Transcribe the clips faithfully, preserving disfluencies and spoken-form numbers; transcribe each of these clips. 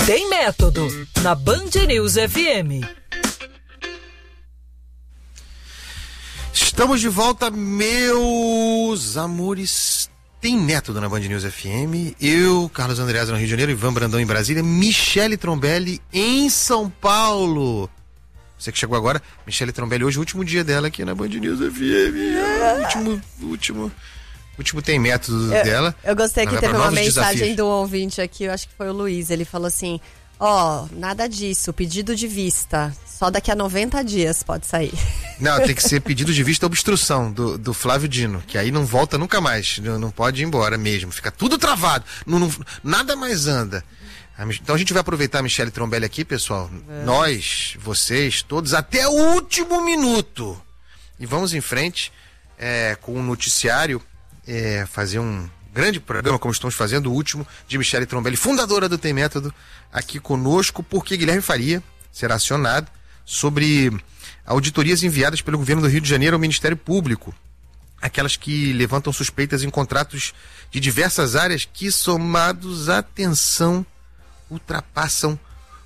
Tem Método, na Band News F M. Estamos de volta, meus amores. Tem Método na Band News F M. Eu, Carlos Andreasa no Rio de Janeiro, Ivan Brandão em Brasília, Michele Trombelli em São Paulo. Você que chegou agora, Michele Trombelli, hoje é o último dia dela aqui na Band News F M. É o último, último, último Tem Método eu, dela. Eu gostei que teve uma mensagem desafios. do ouvinte aqui, eu acho que foi o Luiz, ele falou assim: ó, oh, nada disso, pedido de vista, só daqui a noventa dias pode sair. Não, tem que ser pedido de vista obstrução do, do Flávio Dino, que aí não volta nunca mais, não, não pode ir embora mesmo, fica tudo travado, não, não, nada mais anda. Então a gente vai aproveitar a Michele Trombelli aqui, pessoal, é. Nós, vocês, todos, até o último minuto. E vamos em frente é, com o um noticiário, é, fazer um grande programa, como estamos fazendo, o último, de Michele Trombelli, fundadora do Tem Método, aqui conosco, porque Guilherme Faria será acionado sobre auditorias enviadas pelo governo do Rio de Janeiro ao Ministério Público. Aquelas que levantam suspeitas em contratos de diversas áreas que, somados, atenção, ultrapassam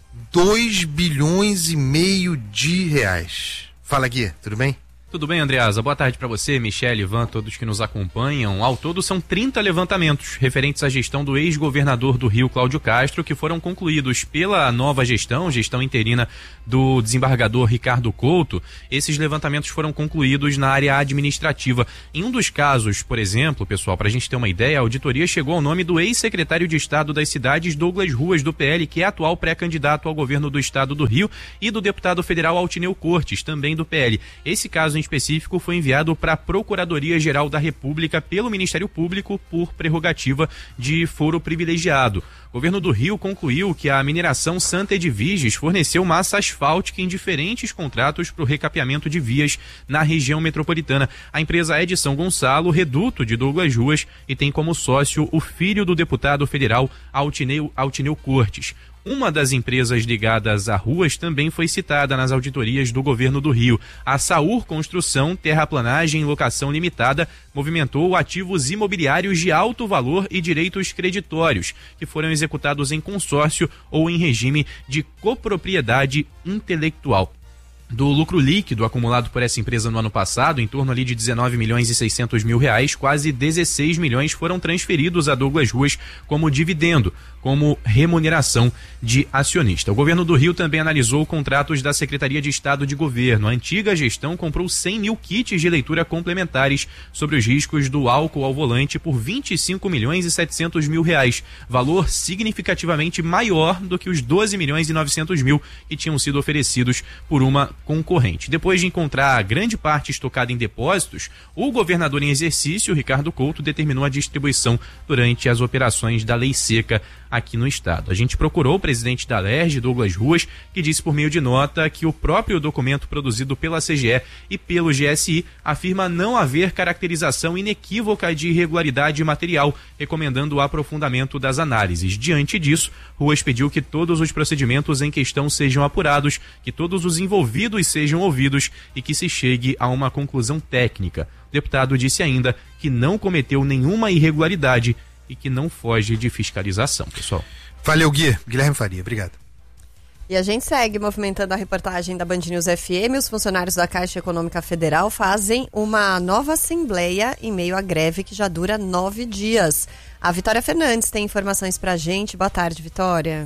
dois bilhões e meio de reais. Fala, Gui, tudo bem? Tudo bem, Andreasa? Boa tarde para você, Michele, Ivan, todos que nos acompanham. Ao todo, são trinta levantamentos referentes à gestão do ex-governador do Rio, Cláudio Castro, que foram concluídos pela nova gestão, gestão interina do desembargador Ricardo Couto. Esses levantamentos foram concluídos na área administrativa. Em um dos casos, por exemplo, pessoal, para a gente ter uma ideia, a auditoria chegou ao nome do ex-secretário de Estado das Cidades, Douglas Ruas, do P L, que é atual pré-candidato ao governo do Estado do Rio, e do deputado federal Altineu Cortes, também do P L. Esse caso em específico foi enviado para a Procuradoria-Geral da República pelo Ministério Público por prerrogativa de foro privilegiado. O governo do Rio concluiu que a mineração Santa Edviges forneceu massa asfáltica em diferentes contratos para o recapeamento de vias na região metropolitana. A empresa é de São Gonçalo, reduto de Douglas Ruas, e tem como sócio o filho do deputado federal Altineu, Altineu Cortes. Uma das empresas ligadas a Ruas também foi citada nas auditorias do governo do Rio. A Saur Construção, Terraplanagem e Locação Limitada movimentou ativos imobiliários de alto valor e direitos creditórios, que foram executados em consórcio ou em regime de copropriedade intelectual. Do lucro líquido acumulado por essa empresa no ano passado, em torno ali de dezenove milhões e seiscentos mil reais, quase dezesseis milhões foram transferidos a Douglas Ruas como dividendo, como remuneração de acionista. O governo do Rio também analisou contratos da Secretaria de Estado de Governo. A antiga gestão comprou cem mil kits de leitura complementares sobre os riscos do álcool ao volante por vinte e cinco milhões e setecentos mil reais, valor significativamente maior do que os doze milhões e novecentos mil que tinham sido oferecidos por uma concorrente. Depois de encontrar grande parte estocada em depósitos, o governador em exercício, Ricardo Couto, determinou a distribuição durante as operações da Lei Seca aqui no estado. A gente procurou o presidente da Alerj, Douglas Ruas, que disse por meio de nota que o próprio documento produzido pela C G E e pelo G S I afirma não haver caracterização inequívoca de irregularidade material, recomendando o aprofundamento das análises. Diante disso, Ruas pediu que todos os procedimentos em questão sejam apurados, que todos os envolvidos sejam ouvidos e que se chegue a uma conclusão técnica. O deputado disse ainda que não cometeu nenhuma irregularidade e que não foge de fiscalização, pessoal. Valeu, Gui. Guilherme Faria, obrigado. E a gente segue movimentando a reportagem da Band News F M. Os funcionários da Caixa Econômica Federal fazem uma nova assembleia em meio à greve que já dura nove dias. A Vitória Fernandes tem informações pra gente. Boa tarde, Vitória.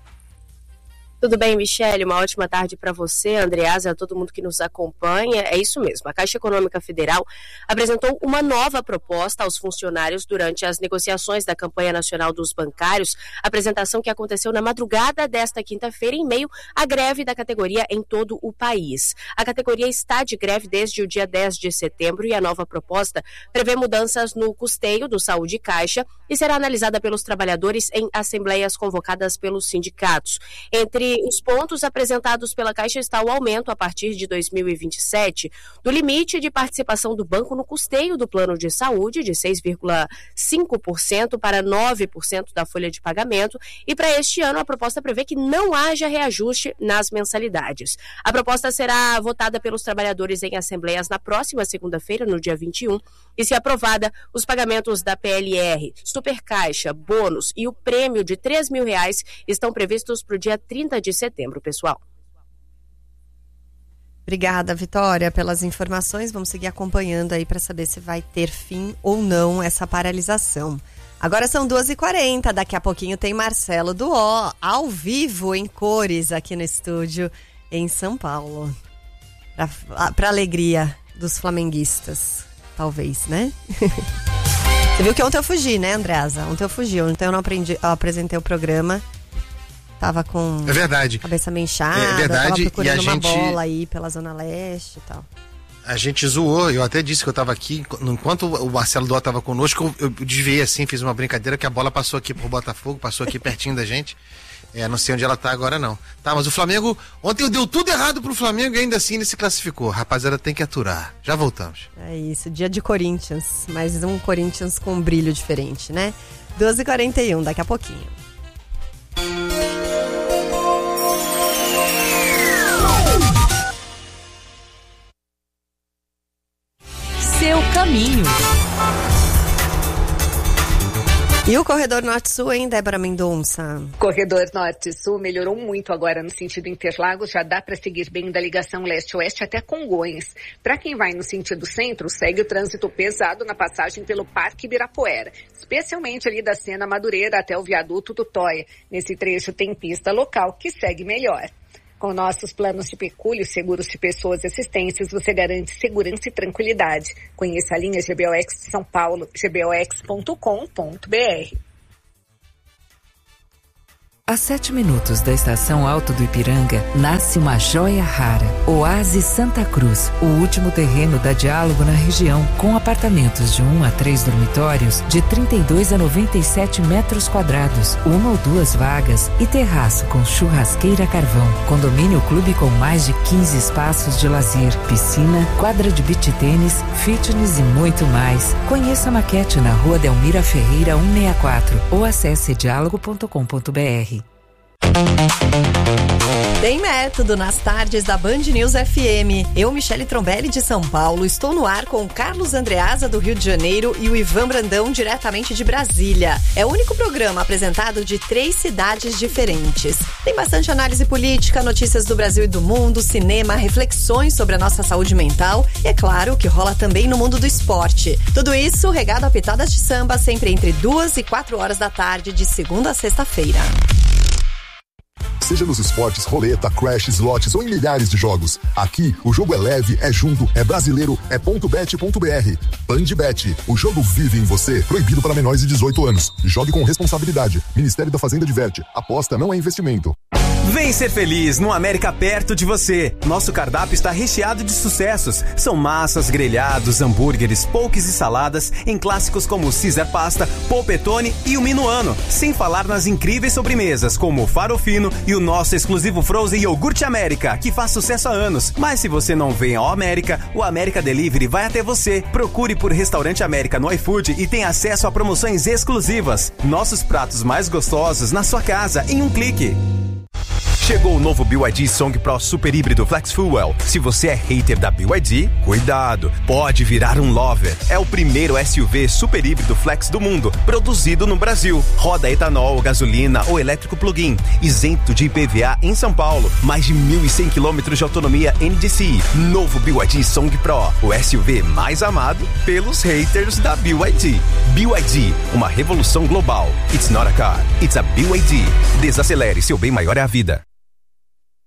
Tudo bem, Michele? Uma ótima tarde para você, Andreasa, a todo mundo que nos acompanha. É isso mesmo, a Caixa Econômica Federal apresentou uma nova proposta aos funcionários durante as negociações da campanha nacional dos bancários, apresentação que aconteceu na madrugada desta quinta-feira em meio à greve da categoria em todo o país. A categoria está de greve desde o dia dez de setembro e a nova proposta prevê mudanças no custeio do Saúde Caixa e será analisada pelos trabalhadores em assembleias convocadas pelos sindicatos. Entre Entre os pontos apresentados pela Caixa está o aumento a partir de dois mil e vinte e sete do limite de participação do banco no custeio do plano de saúde de seis vírgula cinco por cento para nove por cento da folha de pagamento, e para este ano a proposta prevê que não haja reajuste nas mensalidades. A proposta será votada pelos trabalhadores em assembleias na próxima segunda-feira, no dia vinte e um, e se aprovada, os pagamentos da P L R, Supercaixa, bônus e o prêmio de três mil reais estão previstos para o dia trinta de setembro, pessoal. Obrigada, Vitória, pelas informações. Vamos seguir acompanhando aí para saber se vai ter fim ou não essa paralisação. Agora são duas e quarenta, daqui a pouquinho tem Marcelo do O, ao vivo, em cores, aqui no estúdio, em São Paulo. Para alegria dos flamenguistas, talvez, né? Você viu que ontem eu fugi, né, Andreasa? Ontem eu fugi, ontem eu não aprendi, eu apresentei o programa. Tava com é verdade. cabeça meio inchada, é verdade. Tava procurando e a gente, uma bola aí pela Zona Leste e tal. A gente zoou, eu até disse que eu tava aqui, enquanto o Marcelo Dó tava conosco, eu, eu desviei assim, fiz uma brincadeira que a bola passou aqui pro Botafogo, passou aqui pertinho da gente. É, não sei onde ela tá agora não. Tá, mas o Flamengo, ontem deu tudo errado pro Flamengo e ainda assim ele se classificou. Rapaziada, tem que aturar. Já voltamos. É isso, dia de Corinthians, mais um Corinthians com um brilho diferente, né? duas e quarenta e um, daqui a pouquinho. Seu caminho. E o Corredor Norte-Sul, hein, Débora Mendonça? Corredor Norte-Sul melhorou muito agora no sentido Interlagos, já dá para seguir bem da ligação leste-oeste até Congonhas. Para quem vai no sentido centro, segue o trânsito pesado na passagem pelo Parque Ibirapuera, especialmente ali da Sena Madureira até o viaduto do Toia. Nesse trecho tem pista local que segue melhor. Com nossos planos de pecúlio, seguros de pessoas e assistências, você garante segurança e tranquilidade. Conheça a linha G B O X de São Paulo, g b o x ponto com ponto b r. A sete minutos da estação Alto do Ipiranga, nasce uma joia rara. Oásis Santa Cruz, o último terreno da Diálogo na região, com apartamentos de um a três dormitórios, de trinta e dois a noventa e sete metros quadrados, uma ou duas vagas e terraço com churrasqueira a carvão. Condomínio clube com mais de quinze espaços de lazer, piscina, quadra de beach tênis, fitness e muito mais. Conheça a maquete na Rua Delmira Ferreira cento e sessenta e quatro ou acesse diálogo ponto com ponto b r. Tem método nas tardes da Band News F M. Eu, Michele Trombelli, de São Paulo, estou no ar com o Carlos Andreasa, do Rio de Janeiro, e o Ivan Brandão, diretamente de Brasília. É o único programa apresentado de três cidades diferentes. Tem bastante análise política, notícias do Brasil e do mundo, cinema, reflexões sobre a nossa saúde mental e, é claro, o que rola também no mundo do esporte. Tudo isso regado a pitadas de samba, sempre entre duas e quatro horas da tarde, de segunda a sexta-feira. Seja nos esportes, roleta, crash, slots ou em milhares de jogos. Aqui, o jogo é leve, é junto, é brasileiro, é ponto bet ponto b r. Bandbet, o jogo vive em você. Proibido para menores de dezoito anos. Jogue com responsabilidade. Ministério da Fazenda diverte. Aposta não é investimento. Vem ser feliz no América perto de você. Nosso cardápio está recheado de sucessos. São massas, grelhados, hambúrgueres, poques e saladas em clássicos como o Caesar Pasta, Polpettone e o Minuano. Sem falar nas incríveis sobremesas como o Farofino e o nosso exclusivo Frozen Iogurte América, que faz sucesso há anos. Mas se você não vem ao América, o América Delivery vai até você. Procure por Restaurante América no iFood e tenha acesso a promoções exclusivas. Nossos pratos mais gostosos na sua casa em um clique. Chegou o novo B Y D Song Pro Super Híbrido Flex Fuel. Se você é hater da B Y D, cuidado, pode virar um lover. É o primeiro S U V super híbrido flex do mundo, produzido no Brasil. Roda etanol, gasolina ou elétrico plug-in, isento de I P V A em São Paulo. Mais de mil e cem quilômetros de autonomia N D C I. Novo B Y D Song Pro, o S U V mais amado pelos haters da B Y D. B Y D, uma revolução global. It's not a car, it's a B Y D. Desacelere, seu bem maior é a vida.